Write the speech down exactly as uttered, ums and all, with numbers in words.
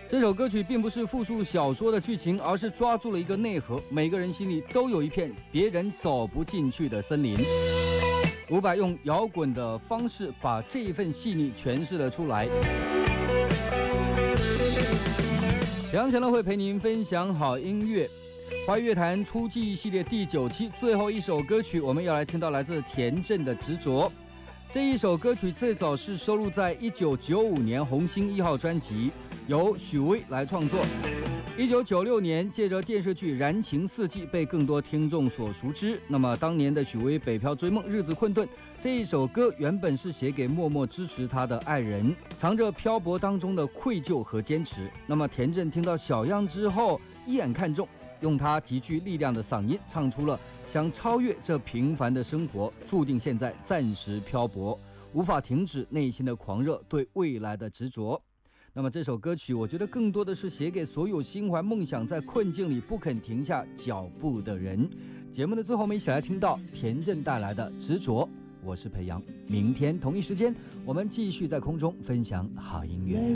这首歌曲并不是复述小说的剧情，而是抓住了一个内核，每个人心里都有一片别人走不进去的森林。伍佰用摇滚的方式把这一份细腻诠释了出来。杨晨乐会陪您分享好音乐，华语乐坛初季系列第九期最后一首歌曲，我们要来听到来自田震的《执着》。这一首歌曲最早是收录在一九九五年红星一号专辑，由许巍来创作。一九九六年，借着电视剧《燃情四季》被更多听众所熟知。那么当年的许巍北漂追梦，日子困顿，这一首歌原本是写给默默支持他的爱人，藏着漂泊当中的愧疚和坚持。那么田震听到小样之后一眼看中，用他极具力量的嗓音唱出了想超越这平凡的生活，注定现在暂时漂泊，无法停止内心的狂热，对未来的执着。那么这首歌曲我觉得更多的是写给所有心怀梦想在困境里不肯停下脚步的人。节目的最后我们一起来听到田震带来的执着。我是裴阳，明天同一时间我们继续在空中分享好音乐。